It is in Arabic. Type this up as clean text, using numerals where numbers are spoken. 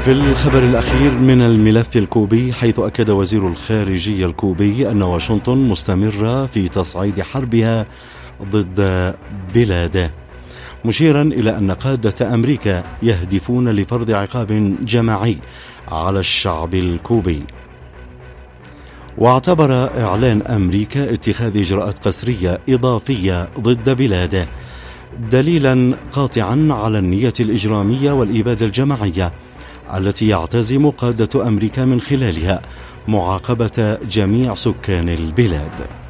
في الخبر الأخير من الملف الكوبي، حيث أكد وزير الخارجية الكوبي أن واشنطن مستمرة في تصعيد حربها ضد بلاده، مشيرا إلى أن قادة أمريكا يهدفون لفرض عقاب جماعي على الشعب الكوبي. واعتبر إعلان أمريكا اتخاذ إجراءات قسرية إضافية ضد بلاده دليلا قاطعا على النية الإجرامية والإبادة الجماعية التي يعتزم قادة أمريكا من خلالها معاقبة جميع سكان البلاد.